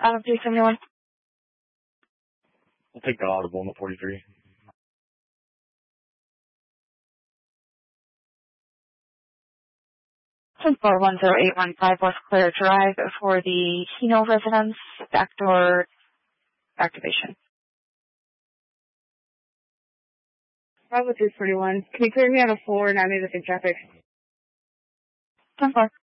371. We'll take the audible on the 43. 410-815 West Clare Drive for the Keno residence, backdoor activation. Bravo 341. Can you clear me out of 4 and I need to take traffic? 10-4.